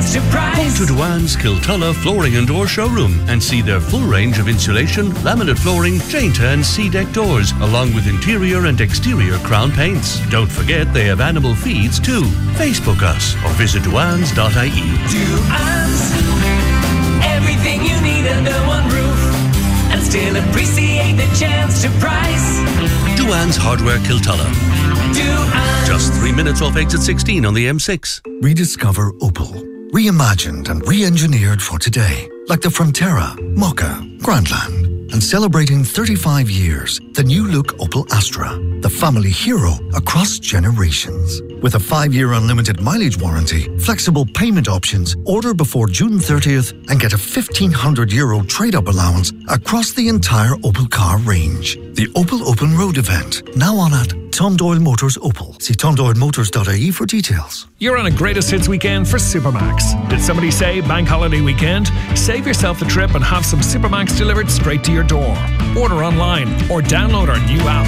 chance to price. Come to Dewan's Kiltulla Flooring and Door Showroom and see their full range of insulation, laminate flooring, Jainta and C-deck doors, along with interior and exterior crown paints. Don't forget they have animal feeds too. Facebook us or visit dewans.ie. Dewan's, everything you need under one roof, and still appreciate the chance to price. Dewan's Hardware Kiltulla. Dewan's. Just 3 minutes off exit 16 on the M6. Rediscover Opel. Reimagined and re-engineered for today. Like the Frontera, Mokka, Grandland. And celebrating 35 years, the new look Opel Astra. The family hero across generations. With a 5-year unlimited mileage warranty, flexible payment options, order before June 30th and get a €1,500 trade-up allowance across the entire Opel car range. The Opel Open Road event, now on at Tom Doyle Motors Opel. See tomdoylemotors.ie for details. You're on a greatest hits weekend for Supermax. Did somebody say bank holiday weekend? Save yourself the trip and have some Supermax delivered straight to your door. Order online or download our new app.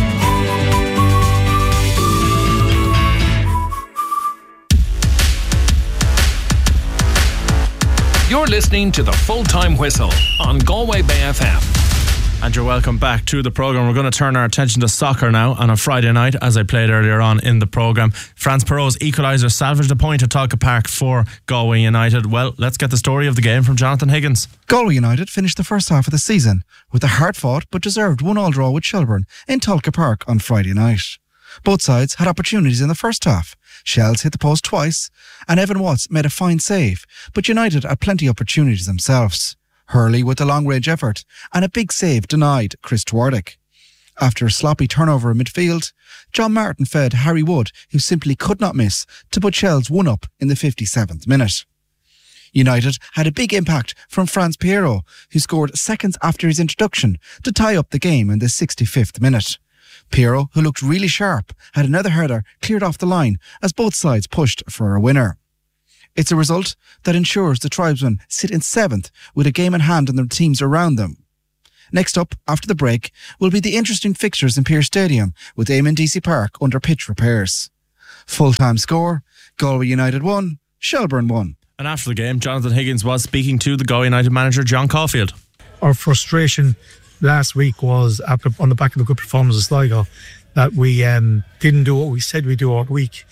You're listening to The Full-Time Whistle on Galway Bay FM. And you're welcome back to the programme. We're going to turn our attention to soccer now on a Friday night, as I played earlier on in the programme. France Perot's equaliser salvaged a point at Tolka Park for Galway United. Well, let's get the story of the game from Jonathan Higgins. Galway United finished the first half of the season with a hard-fought but deserved 1-1 draw with Shelbourne in Tolka Park on Friday night. Both sides had opportunities in the first half. Shells hit the post twice and Evan Watts made a fine save, but United had plenty of opportunities themselves. Hurley with a long-range effort and a big save denied Chris Twardick. After a sloppy turnover in midfield, John Martin fed Harry Wood, who simply could not miss, to put Shells 1-up in the 57th minute. United had a big impact from Franz Piero, who scored seconds after his introduction to tie up the game in the 65th minute. Piero, who looked really sharp, had another header cleared off the line as both sides pushed for a winner. It's a result that ensures the tribesmen sit in 7th with a game in hand and their teams around them. Next up, after the break, will be the interesting fixtures in Pearse Stadium with Eamon DC Park under pitch repairs. Full-time score, Galway United 1, Shelbourne 1. And after the game, Jonathan Higgins was speaking to the Galway United manager, John Caulfield. Our frustration last week was, on the back of a good performance of Sligo, that we didn't do what we said we'd do all week.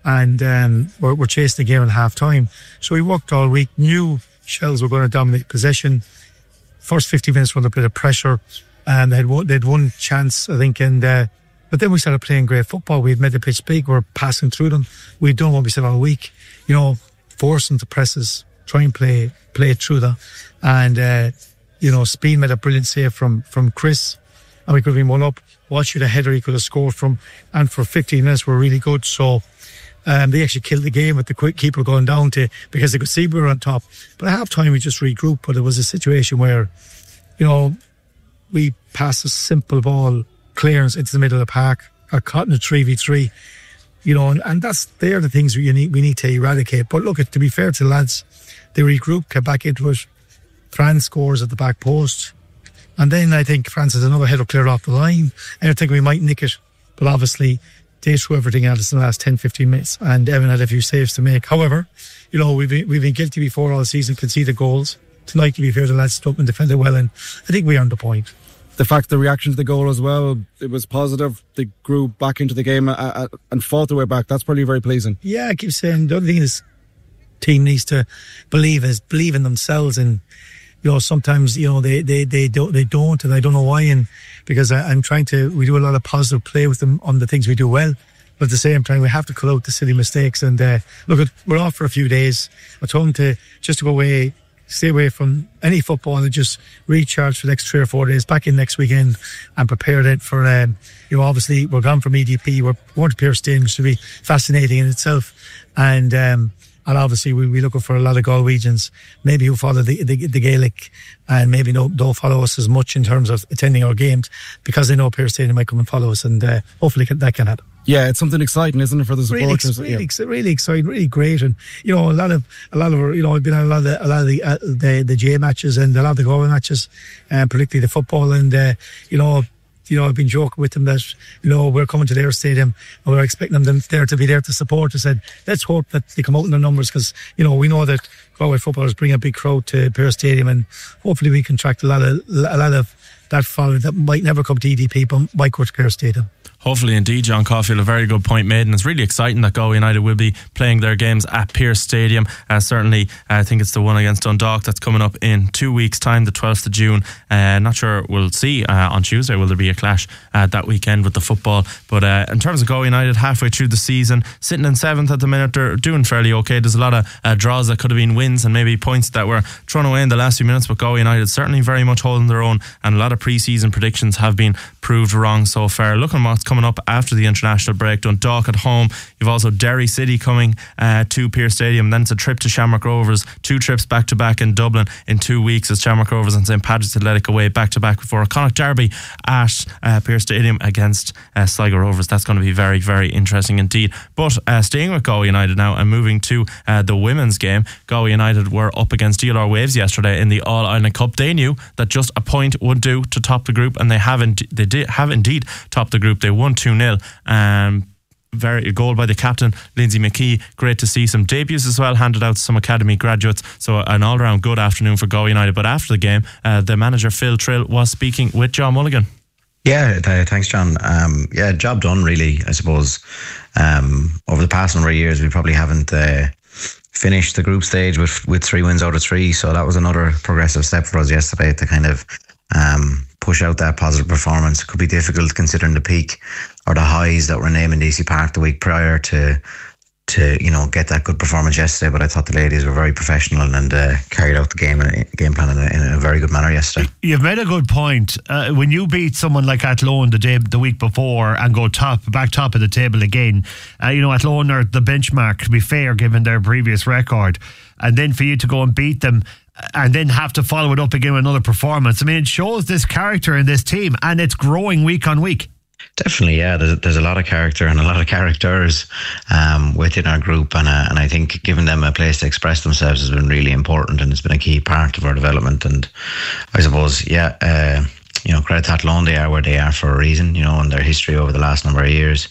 And we're chasing the game at half-time. So we worked all week, knew Shells were going to dominate possession. First 50 minutes were under a bit of pressure, and they'd one chance, I think. But then we started playing great football. We had made the pitch big. We were passing through them. We'd done what we said all week. Force them to presses, try and play through that. And, Speed made a brilliant save from Chris, and we could have been 1-up. Walsh had a header he could have scored from, and for 15 minutes were really good. So they actually killed the game with the quick keeper going down because they could see we were on top. But at half time we just regrouped, but it was a situation where, we passed a simple ball clearance into the middle of the park, got caught in a 3v3, and they're the things we need to eradicate. But look, to be fair to the lads, they regrouped, came back into it. France scores at the back post, and then I think France has another header cleared off the line, and I think we might nick it, but obviously they threw everything at us in the last 10-15 minutes, and Evan had a few saves to make. However, we've been guilty before all season, conceded goals. Tonight, to be fair, the lads stood up and defended well, and I think we earned the point. The reaction to the goal as well, it was positive. They grew back into the game and fought their way back. That's probably very pleasing. Yeah, I keep saying the other thing is team needs to believe in themselves, and sometimes they don't, and I don't know why. And because we do a lot of positive play with them on the things we do well, but at the same time we have to cut out the silly mistakes. And we're off for a few days. I told them to go away, stay away from any football and just recharge for the next 3 or 4 days, back in next weekend and prepare it for obviously we're gone from EDP, we're going to Pearse Stadium, which will be fascinating in itself. And obviously we'll be looking for a lot of Galwegians maybe who follow the Gaelic and maybe don't follow us as much in terms of attending our games, because they know Pearse Stadium might come and follow us, and hopefully that can happen. Yeah, it's something exciting, isn't it, for the supporters? Really exciting, really great. And a lot of I've been at a lot of the J matches and a lot of the Galway matches, particularly the football, and I've been joking with them that, we're coming to their stadium and we're expecting them there to be there to support us, and let's hope that they come out in their numbers, because, we know that Galway footballers bring a big crowd to Pearse Stadium, and hopefully we can attract a lot of that following that might never come to EDP but might go to Pearse Stadium. Hopefully indeed, John Caulfield, a very good point made, and it's really exciting that Galway United will be playing their games at Pearse Stadium. Certainly, I think it's the one against Dundalk that's coming up in 2 weeks' time, the 12th of June. Not sure, we'll see on Tuesday, will there be a clash that weekend with the football. But in terms of Galway United, halfway through the season, sitting in 7th at the minute, they're doing fairly okay. There's a lot of draws that could have been wins and maybe points that were thrown away in the last few minutes, but Galway United certainly very much holding their own, and a lot of pre-season predictions have been proved wrong so far. Looking at what's coming up after the international break, Dundalk at home. You've also Derry City coming to Pearse Stadium. Then it's a trip to Shamrock Rovers. 2 trips back to back in Dublin in 2 weeks as Shamrock Rovers and St Patrick's Athletic away back to back before a Connacht derby at Pearse Stadium against Sligo Rovers. That's going to be very, very interesting indeed. But staying with Galway United now and moving to the women's game, Galway United were up against DLR Waves yesterday in the All-Ireland Cup. They knew that just a point would do to top the group, and they have indeed topped the group. They won 2-0. A goal by the captain, Lindsay McKee. Great to see some debuts as well handed out to some academy graduates. So an all-round good afternoon for Galway United. But after the game, the manager Phil Trill was speaking with John Mulligan. Yeah, thanks, John. Job done, really, I suppose. Over the past number of years, we probably haven't finished the group stage with 3 wins out of 3. So that was another progressive step for us yesterday to kind of push out that positive performance. It could be difficult considering the peak or the highs that were named in DC Park the week prior to get that good performance yesterday. But I thought the ladies were very professional and carried out the game plan in a very good manner yesterday. You've made a good point. When you beat someone like Athlone the week before and go back top of the table again, Athlone are the benchmark, to be fair, given their previous record, and then for you to go and beat them and then have to follow it up again with another performance. I mean, it shows this character in this team, and it's growing week on week. Definitely, yeah. There's a lot of character and a lot of characters within our group, and I think giving them a place to express themselves has been really important, and it's been a key part of our development. And I suppose, credit to Athlone, they are where they are for a reason, and their history over the last number of years.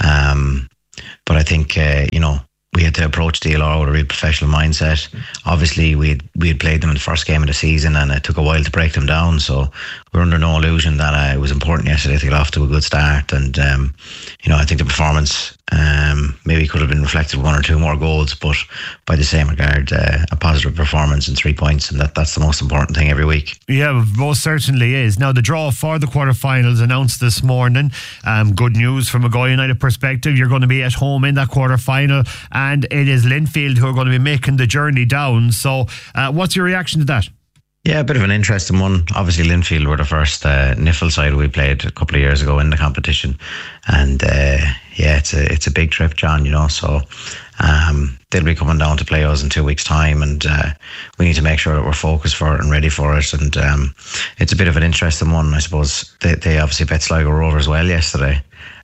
But I think, we had to approach DLR with a real professional mindset. Obviously, we had played them in the first game of the season, and it took a while to break them down. So we're under no illusion that it was important yesterday to get off to a good start. And I think the performance maybe could have been reflected 1 or 2 more goals, but by the same regard, a positive performance and 3 points, and that's the most important thing every week. Yeah, most certainly is. Now, the draw for the quarterfinals announced this morning. Good news from a Galway United perspective. You're going to be at home in that quarterfinal, and it is Linfield who are going to be making the journey down. So what's your reaction to that? Yeah, a bit of an interesting one. Obviously, Linfield were the first NIFL side we played a couple of years ago in the competition, and it's a big trip, John. So they'll be coming down to play us in 2 weeks' time, and we need to make sure that we're focused for it and ready for it. And it's a bit of an interesting one, I suppose. They obviously bet Sligo Rovers well yesterday,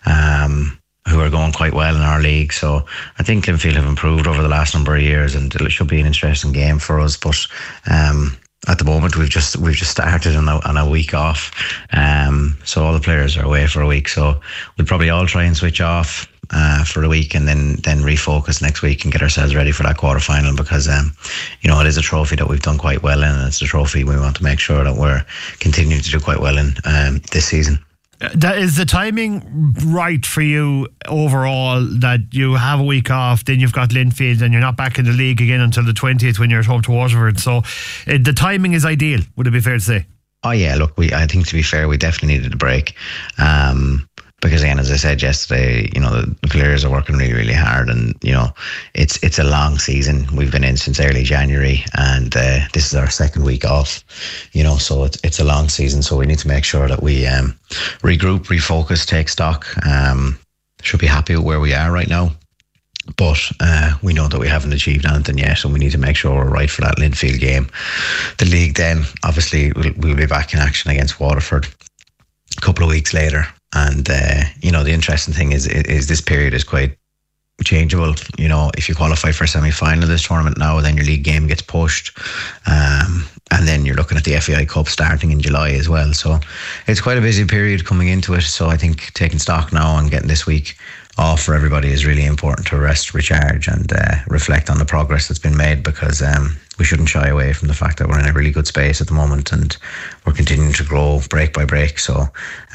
who are going quite well in our league. So I think Linfield have improved over the last number of years, and it should be an interesting game for us. But at the moment, we've just started on a week off, so all the players are away for a week. So we'll probably all try and switch off for a week, and then refocus next week and get ourselves ready for that quarterfinal, because it is a trophy that we've done quite well in, and it's a trophy we want to make sure that we're continuing to do quite well in this season. Is the timing right for you overall, that you have a week off, then you've got Linfield, and you're not back in the league again until the 20th when you're at home to Waterford? So the timing is ideal, would it be fair to say? Oh yeah, look, I think to be fair, we definitely needed a break. Because again, as I said yesterday, the players are working really, really hard, and it's a long season. We've been in since early January, and this is our second week off. So it's a long season. So we need to make sure that we regroup, refocus, take stock. Should be happy with where we are right now, but we know that we haven't achieved anything yet, and we need to make sure we're right for that Linfield game. The league then, obviously, we'll be back in action against Waterford a couple of weeks later. And the interesting thing is this period is quite changeable. If you qualify for a semi-final of this tournament now, then your league game gets pushed, and then you're looking at the FAI Cup starting in July as well. So it's quite a busy period coming into it. So I think taking stock now and getting this week off for everybody is really important, to rest, recharge, and reflect on the progress that's been made, because we shouldn't shy away from the fact that we're in a really good space at the moment and we're continuing to grow break by break. So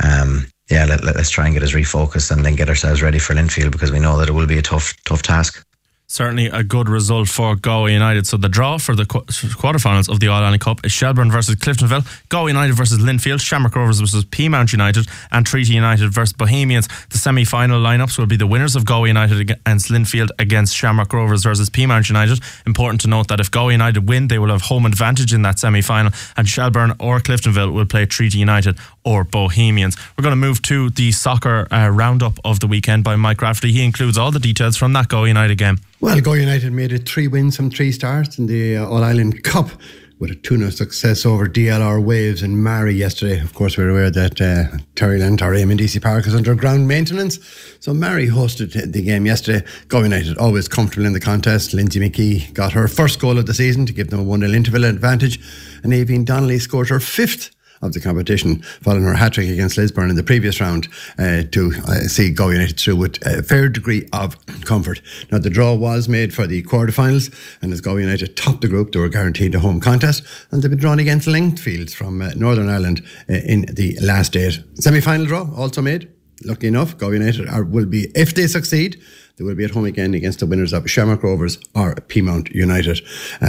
let's try and get us refocused and then get ourselves ready for Linfield, because we know that it will be a tough task. Certainly a good result for Galway United. So the draw for the quarterfinals of the All-Ireland Cup is Shelbourne versus Cliftonville, Galway United versus Linfield, Shamrock Rovers versus Peamount United, and Treaty United versus Bohemians. The semi-final lineups will be the winners of Galway United against Linfield against Shamrock Rovers versus Peamount United. Important to note that if Galway United win, they will have home advantage in that semi-final, and Shelbourne or Cliftonville will play Treaty United or Bohemians. We're going to move to the soccer roundup of the weekend by Mike Rafferty. He includes all the details from that Galway United game. Well, Galway United made it 3 wins from 3 starts in the All-Ireland Cup with a 2-0 success over DLR Waves in Mary yesterday. Of course, we're aware that Terryland, or Eamon DC Park, is under ground maintenance. So Mary hosted the game yesterday. Galway United always comfortable in the contest. Lindsay McKee got her first goal of the season to give them a 1-0 interval advantage. And Aoibhinn Donnelly scored her 5th of the competition, following her hat-trick against Lisburn in the previous round, to see Galway United through with a fair degree of comfort. Now, the draw was made for the quarterfinals, and as Galway United topped the group, they were guaranteed a home contest, and they've been drawn against Lingfield from Northern Ireland in the last 8. Semi-final draw also made. Lucky enough, Galway United will be, if they succeed, they will be at home again against the winners of Shamrock Rovers or Peamount United.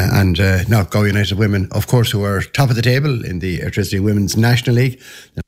Now Galway United women, of course, who are top of the table in the Airtricity Women's National League,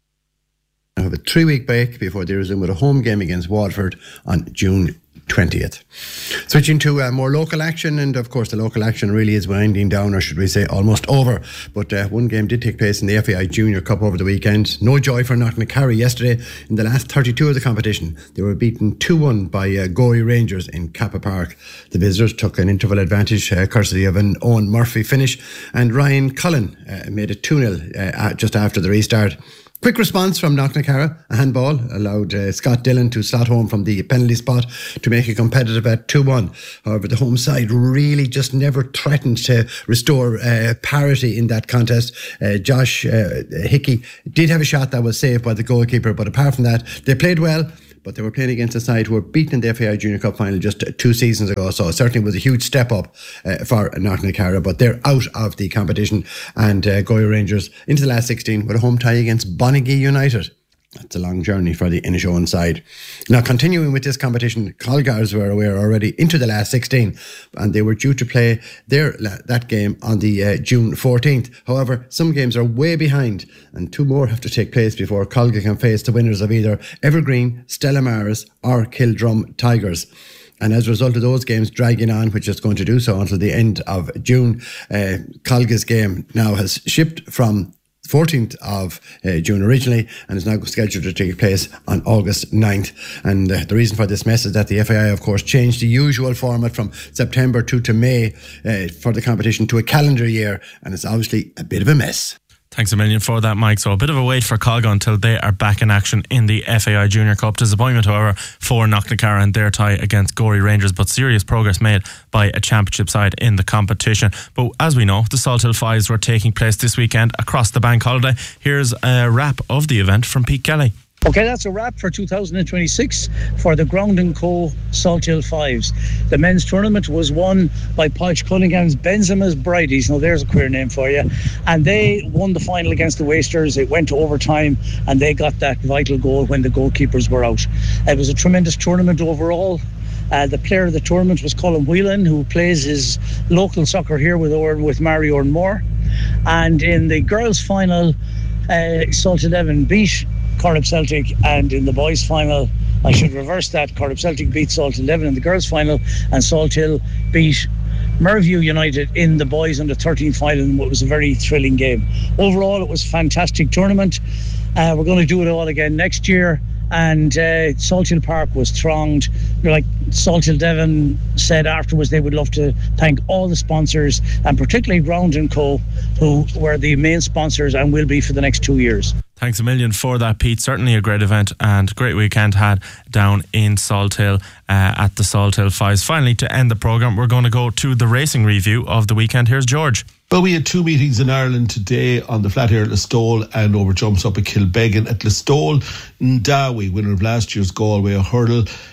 they have a 3-week break before they resume with a home game against Waterford on June 20th. Switching to more local action, and of course the local action really is winding down, or should we say almost over, but one game did take place in the FAI Junior Cup over the weekend. No joy for Knocknacarra yesterday. In the last 32 of the competition, they were beaten 2-1 by Gorey Rangers in Kappa Park. The visitors took an interval advantage courtesy of an Owen Murphy finish, and Ryan Cullen made it 2-0 just after the restart. Quick response from Knocknacarra. A handball allowed Scott Dillon to slot home from the penalty spot to make it competitive at 2-1. However, the home side really just never threatened to restore parity in that contest. Josh Hickey did have a shot that was saved by the goalkeeper, but apart from that, they played well. But they were playing against a side who were beaten in the FAI Junior Cup final just 2 seasons ago. So it certainly was a huge step up for Knocknacarra. But they're out of the competition. And Galway Rangers into the last 16 with a home tie against Bonaghy United. That's a long journey for the Inishowen side. Now, continuing with this competition, Colgars were already into the last 16, and they were due to play that game on the June 14th. However, some games are way behind, and 2 more have to take place before Colga can face the winners of either Evergreen, Stella Maris or Kildrum Tigers. And as a result of those games dragging on, which is going to do so until the end of June, Colga's game now has shipped from 14th of June originally, and is now scheduled to take place on August 9th. And the reason for this mess is that the FAI, of course, changed the usual format from September to May for the competition to a calendar year, and it's obviously a bit of a mess. Thanks a million for that, Mike. So a bit of a wait for Colga until they are back in action in the FAI Junior Cup. Disappointment, however, for Knocknacarra and their tie against Gorey Rangers, but serious progress made by a championship side in the competition. But as we know, the Salthill Fives were taking place this weekend across the bank holiday. Here's a wrap of the event from Pete Kelly. Okay, that's a wrap for 2026 for the Ground & Co Salthill Fives. The men's tournament was won by Podge Cunningham's Benzema's Bridies. Now there's a queer name for you. And they won the final against the Wasters. It went to overtime, and they got that vital goal when the goalkeepers were out. It was a tremendous tournament overall. The player of the tournament was Colin Whelan, who plays his local soccer here with Mario and Moore. And in the girls' final, Salthill Devon beat Corrib Celtic, and in the boys' final, I should reverse that, Corrib Celtic beat Salthill Devon in the girls' final, and Salthill beat Merview United in the boys under 13 final, and it was a very thrilling game. Overall, it was a fantastic tournament. We're going to do it all again next year. And Salthill Park was thronged. Like Salthill Devon said afterwards, they would love to thank all the sponsors, and particularly Ground & Co, who were the main sponsors and will be for the next 2 years. Thanks a million for that, Pete. Certainly a great event and great weekend had down in Salthill at the Salthill Fives. Finally, to end the programme, we're going to go to the racing review of the weekend. Here's George. Well, we had 2 meetings in Ireland today on the flat air at Listowel and over jumps up at Kilbeggan. At Listowel, Ndawi, winner of last year's Galway hurdle,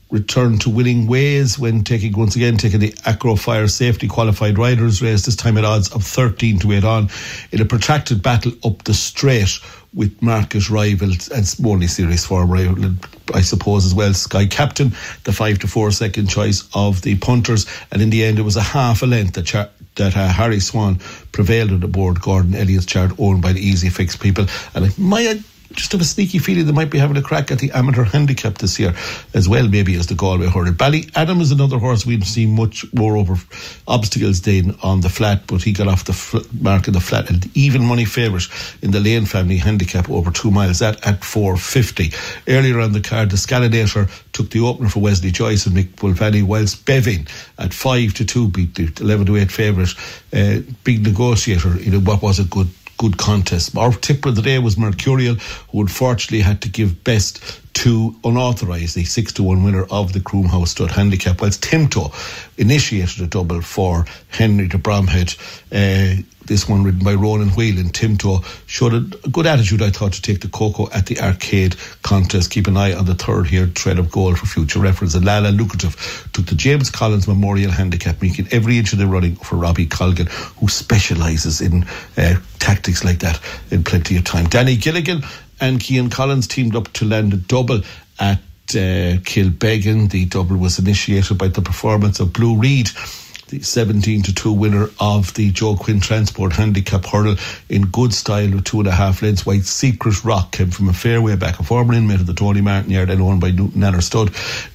returned to winning ways when taking the Acro Fire Safety Qualified Riders race, this time at odds of 13-8 on, in a protracted battle up the straight with market rivals and only series form rival, I suppose, as well, Sky Captain, the 5-4 second choice of the punters, and in the end it was a half a length that Harry Swan prevailed on the board. Gordon Elliott's chart owned by the Easy Fix people, and I just have a sneaky feeling they might be having a crack at the amateur handicap this year as well, maybe, as the Galway hurdle. Ballyaddam is another horse we've seen much more over obstacles than on the flat, but he got off the mark in the flat, and even money favourite in the Lane family handicap over 2 miles, that at 450. Earlier on the card, the Scalinator took the opener for Wesley Joyce and Mick Mulvaney, whilst Bevin at 5-2 beat the 11-8 favourite Big Negotiator in what was a good contest. Our tipper of the day was Mercurial, who unfortunately had to give best to unauthorised, the 6-1 winner of the Croomhouse Stud handicap, whilst Timto initiated a double for Henry de Bromhead. This one ridden by Ronan Whelan. Timto showed a good attitude, I thought, to take the Coco at the Arcade contest. Keep an eye on the third here, Thread of Gold, for future reference. And Lala Lucrative took the James Collins Memorial Handicap, making every inch of the running for Robbie Colgan, who specialises in tactics like that in plenty of time. Danny Gilligan and Cian Collins teamed up to land a double at Kilbeggan. The double was initiated by the performance of Blue Reed, the 17-2 winner of the Joe Quinn Transport Handicap Hurdle, in good style with 2.5 lengths. White Secret Rock came from a fair way back, a former inmate of the Tony Martin Yard and owned by Newton Nanner Stud,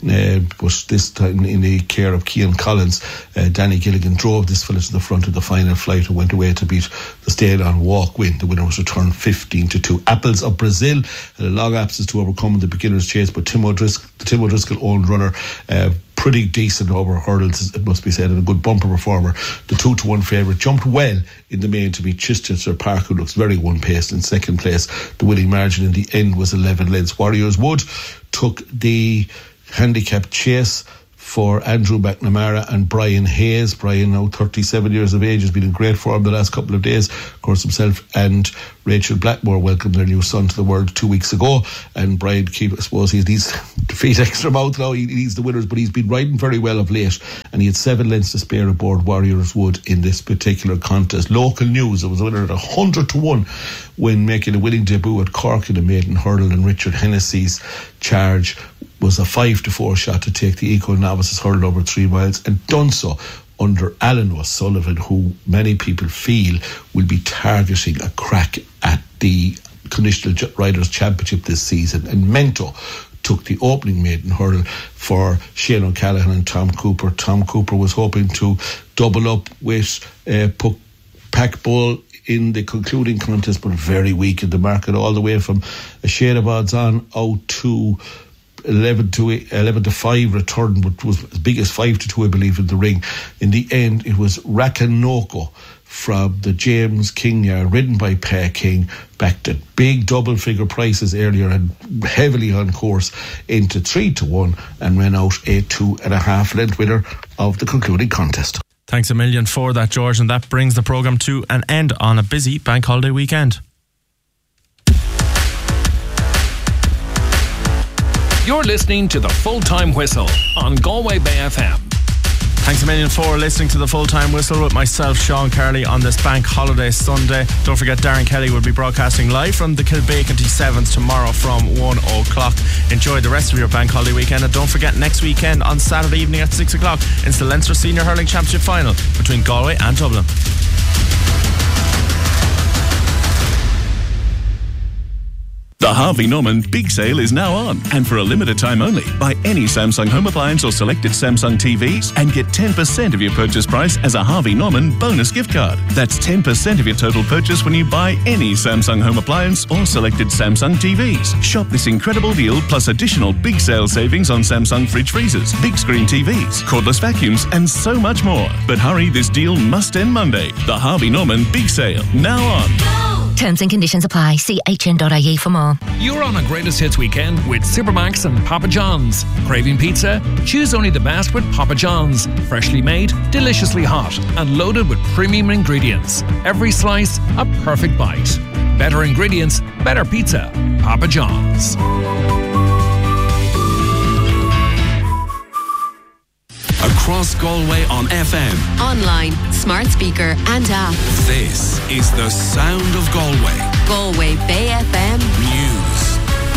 but this time in the care of Cian Collins. Danny Gilligan drove this fella to the front of the final flight and went away to beat the Stale on Walk Win. The winner was returned 15-2. Apples of Brazil had a long absence to overcome the beginner's chase, but Tim O'Driscoll owned runner, pretty decent over hurdles, it must be said, and a good bumper performer. The 2-1 favourite jumped well in the main to beat Chichester Park, who looks very one-paced in second place. The winning margin in the end was 11 lengths. Warriors Wood took the handicap chase for Andrew McNamara and Brian Hayes. Brian, now 37 years of age, has been in great form the last couple of days. Of course, himself and Rachel Blackmore welcomed their new son to the world 2 weeks ago. And Brian Keefe, I suppose he needs to feed extra mouth now. He needs the winners, but he's been riding very well of late. And he had 7 lengths to spare aboard Warriors Wood in this particular contest. Local news, it was a winner at 100-1 when making a winning debut at Cork in a maiden hurdle, and Richard Hennessy's charge was a 5-4 shot to take the Eco Novices hurdle over 3 miles, and done so under Alan O'Sullivan, who many people feel will be targeting a crack at the Conditional Riders Championship this season. And Mento took the opening maiden hurdle for Shane O'Callaghan and Tom Cooper. Tom Cooper was hoping to double up with Pack Bull in the concluding contest, but very weak in the market, all the way from a shade of odds on out to 11-5 return, but was as big as 5-2, I believe, in the ring. In the end, it was Rakanoko from the James King Yard, ridden by Per King, backed at big double figure prices earlier and heavily on course into 3-1, and ran out a 2.5 length winner of the concluding contest. Thanks a million for that, George, and that brings the programme to an end on a busy bank holiday weekend. You're listening to The Full-Time Whistle on Galway Bay FM. Thanks a million for listening to The Full-Time Whistle with myself, Sean Carley, on this bank holiday Sunday. Don't forget, Darren Kelly will be broadcasting live from the Kilbacon T7s tomorrow from 1 o'clock. Enjoy the rest of your bank holiday weekend, and don't forget, next weekend on Saturday evening at 6 o'clock, it's the Leinster Senior Hurling Championship final between Galway and Dublin. The Harvey Norman Big Sale is now on, and for a limited time only. Buy any Samsung home appliance or selected Samsung TVs and get 10% of your purchase price as a Harvey Norman bonus gift card. That's 10% of your total purchase when you buy any Samsung home appliance or selected Samsung TVs. Shop this incredible deal plus additional big sale savings on Samsung fridge freezers, big screen TVs, cordless vacuums, and so much more. But hurry, this deal must end Monday. The Harvey Norman Big Sale, now on. Terms and conditions apply. See hn.ie for more. You're on a greatest hits weekend with Supermax and Papa John's. Craving pizza? Choose only the best with Papa John's. Freshly made, deliciously hot, and loaded with premium ingredients. Every slice, a perfect bite. Better ingredients, better pizza. Papa John's. across Galway on FM, online, smart speaker and app. this is the sound of Galway. Galway Bay FM News.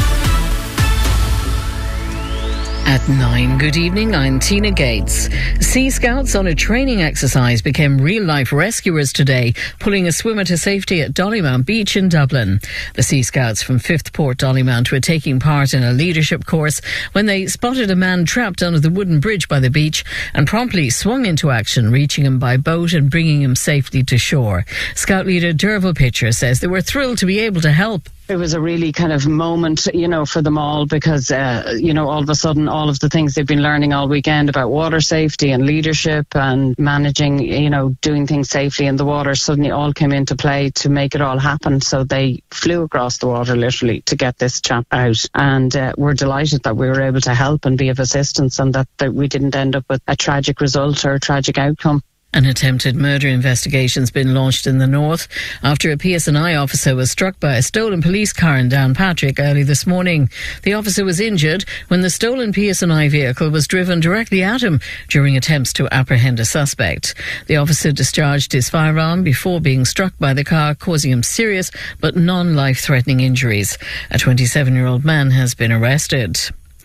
At 9, good evening, I'm Tina Gates. Sea Scouts on a training exercise became real-life rescuers today, pulling a swimmer to safety at Dollymount Beach in Dublin. The Sea Scouts from 5th Port Dollymount were taking part in a leadership course when they spotted a man trapped under the wooden bridge by the beach and promptly swung into action, reaching him by boat and bringing him safely to shore. Scout leader Derval Pitcher says they were thrilled to be able to help. It was a really kind of moment, for them all because, all of a sudden, all of the things they've been learning all weekend about water safety and leadership and managing, doing things safely in the water suddenly all came into play to make it all happen. So they flew across the water literally to get this chap out. And we're delighted that we were able to help and be of assistance and that we didn't end up with a tragic result or a tragic outcome. An attempted murder investigation's been launched in the north after a PSNI officer was struck by a stolen police car in Downpatrick early this morning. The officer was injured when the stolen PSNI vehicle was driven directly at him during attempts to apprehend a suspect. The officer discharged his firearm before being struck by the car, causing him serious but non-life-threatening injuries. A 27-year-old man has been arrested.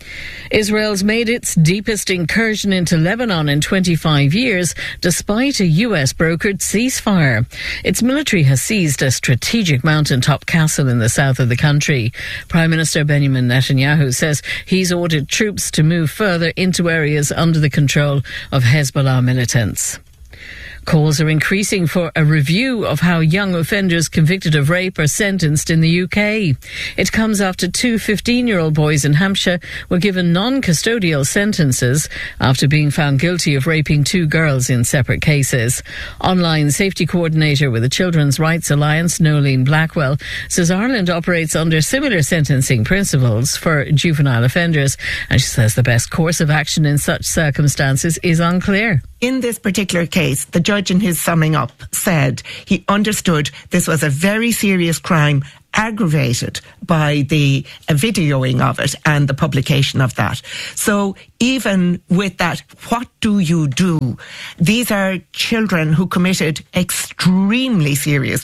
Israel's made its deepest incursion into Lebanon in 25 years, despite a US-brokered ceasefire. Its military has seized a strategic mountaintop castle in the south of the country. Prime Minister Benjamin Netanyahu says he's ordered troops to move further into areas under the control of Hezbollah militants. Calls are increasing for a review of how young offenders convicted of rape are sentenced in the UK. It comes after two 15-year-old boys in Hampshire were given non-custodial sentences after being found guilty of raping two girls in separate cases. Online safety coordinator with the Children's Rights Alliance, Nolene Blackwell, says Ireland operates under similar sentencing principles for juvenile offenders, and she says the best course of action in such circumstances is unclear. In this particular case, the judge in his summing up said he understood this was a very serious crime aggravated by the videoing of it and the publication of that. So even with that, what do you do? These are children who committed extremely serious.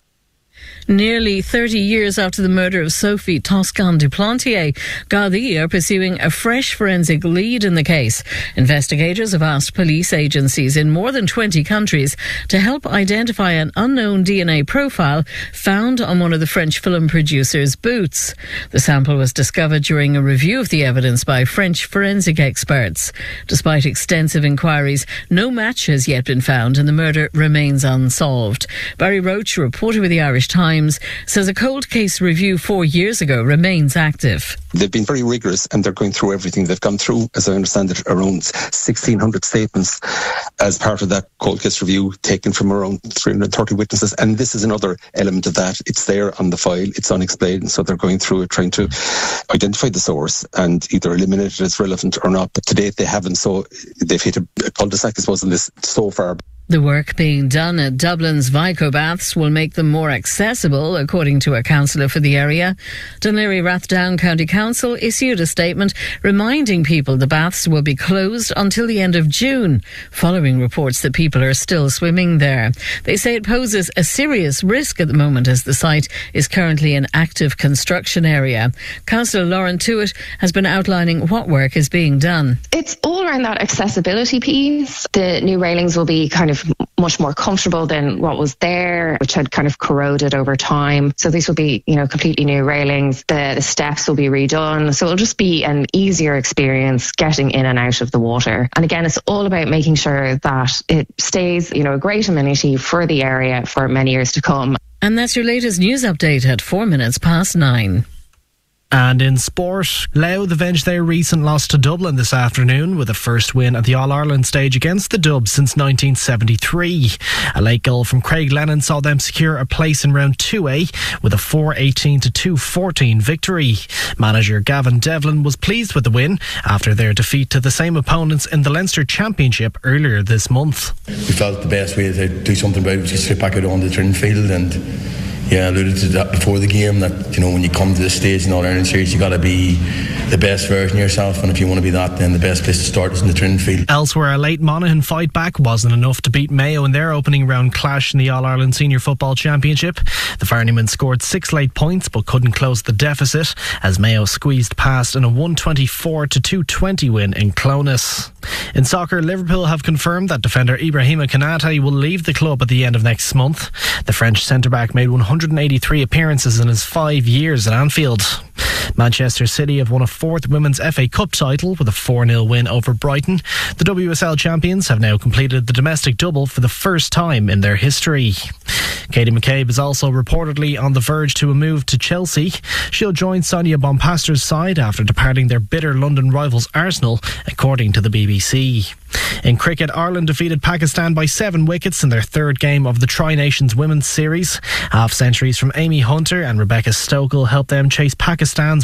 Nearly 30 years after the murder of Sophie Toscan du Plantier, Gardaí are pursuing a fresh forensic lead in the case. Investigators have asked police agencies in more than 20 countries to help identify an unknown DNA profile found on one of the French film producer's boots. The sample was discovered during a review of the evidence by French forensic experts. Despite extensive inquiries, no match has yet been found and the murder remains unsolved. Barry Roach, a reporter with the Irish Times, says a cold case review 4 years ago remains active. They've been very rigorous and they're going through everything. They've gone through, as I understand it, around 1,600 statements as part of that cold case review, taken from around 330 witnesses. And this is another element of that. It's there on the file, it's unexplained. So they're going through it, trying to identify the source and either eliminate it as relevant or not. But to date, they haven't. So they've hit a cul-de-sac, I suppose, in this so far. The work being done at Dublin's Vico baths will make them more accessible, according to a councillor for the area. Dún Laoghaire Rathdown County Council issued a statement reminding people the baths will be closed until the end of June, following reports that people are still swimming there. They say it poses a serious risk at the moment as the site is currently an active construction area. Councillor Lauren Tuitt has been outlining what work is being done. It's all around that accessibility piece. The new railings will be kind of much more comfortable than what was there, which had kind of corroded over time. So these will be, completely new railings. The steps will be redone. So it'll just be an easier experience getting in and out of the water. And again, it's all about making sure that it stays, a great amenity for the area for many years to come. And that's your latest news update at 9:04. And in sport, Louth avenged their recent loss to Dublin this afternoon with a first win at the All-Ireland stage against the Dubs since 1973. A late goal from Craig Lennon saw them secure a place in round 2A with a 4-18 to 2-14 victory. Manager Gavin Devlin was pleased with the win after their defeat to the same opponents in the Leinster Championship earlier this month. We felt the best way to do something about it was to sit back out on the training field, and I alluded to that before the game, that when you come to this stage in All-Ireland series, you got to be the best version of yourself, and if you want to be that, then the best place to start is in the training field. Elsewhere, a late Monaghan fight back wasn't enough to beat Mayo in their opening round clash in the All-Ireland Senior Football Championship. The Farneymen scored 6 late points but couldn't close the deficit as Mayo squeezed past in a 124-220 win in Clones. In soccer, Liverpool have confirmed that defender Ibrahima Konate will leave the club at the end of next month. The French centre-back made 183 appearances in his 5 years at Anfield. Manchester City have won a 4th Women's FA Cup title with a 4-0 win over Brighton. The WSL champions have now completed the domestic double for the first time in their history. Katie McCabe is also reportedly on the verge to a move to Chelsea. She'll join Sonia Bonpaster's side after departing their bitter London rivals Arsenal, according to the BBC. In cricket, Ireland defeated Pakistan by 7 wickets in their 3rd game of the Tri-Nations Women's Series. Half-centuries from Amy Hunter and Rebecca Stokel helped them chase Pakistan's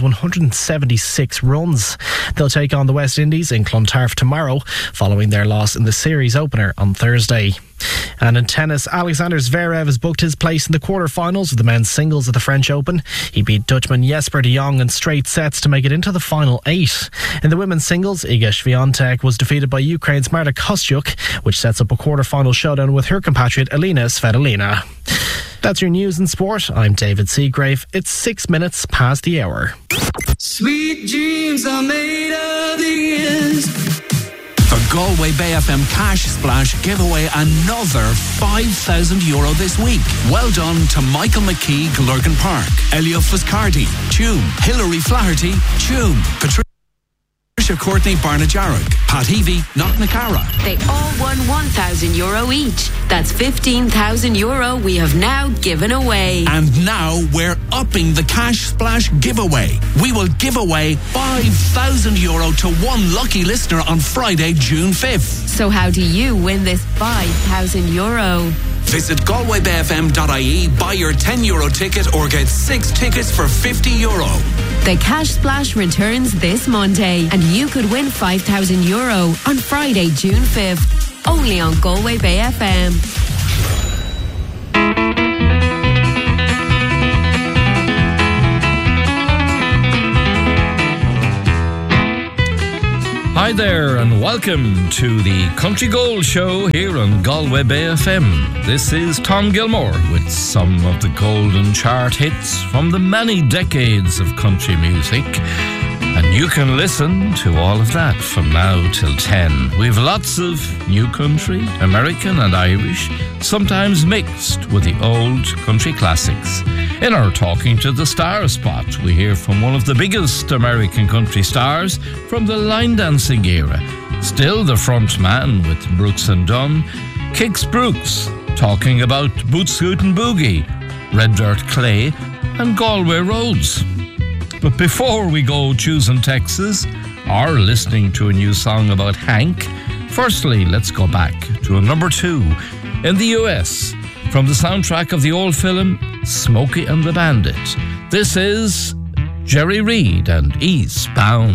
176 runs. They'll take on the West Indies in Clontarf tomorrow, following their loss in the series opener on Thursday. And in tennis, Alexander Zverev has booked his place in the quarter-finals of the men's singles at the French Open. He beat Dutchman Jesper de Jong in straight sets to make it into the final 8. In the women's singles, Iga Swiatek was defeated by Ukraine's Marta Kostyuk, which sets up a quarter-final showdown with her compatriot Elena Svitolina. That's your news and sport. I'm David Seagrave. It's 6 minutes past the hour. Sweet dreams are made of these. The Galway Bay FM Cash Splash give away another €5,000 this week. Well done to Michael McKee, Glurgan Park, Elio Fuscardi, Tume, Hilary Flaherty, Tume, Patricia Courtney, Barnajarrock, Pat Heavey, Knocknacara. They all won €1,000 each. That's €15,000 we have now given away. And now we're upping the Cash Splash giveaway. We will give away €5,000 to one lucky listener on Friday, June 5th. So how do you win this €5,000? Visit galwaybfm.ie, buy your €10 ticket or get 6 tickets for €50. The Cash Splash returns this Monday and you could win €5,000 on Friday, June 5th. Only on Galway Bay FM. Hi there and welcome to the Country Gold Show here on Galway Bay FM. This is Tom Gilmore with some of the golden chart hits from the many decades of country music. And you can listen to all of that from now till 10. We've lots of new country, American and Irish, sometimes mixed with the old country classics. In our Talking to the Stars spot, we hear from one of the biggest American country stars from the line dancing era. Still the front man with Brooks and Dunn, Kix Brooks, talking about Boot Scootin' Boogie, Red Dirt Clay and Galway Roads. But before we go choosing Texas or listening to a new song about Hank, firstly, let's go back to a number 2 in the US from the soundtrack of the old film Smokey and the Bandit. This is Jerry Reed and Eastbound.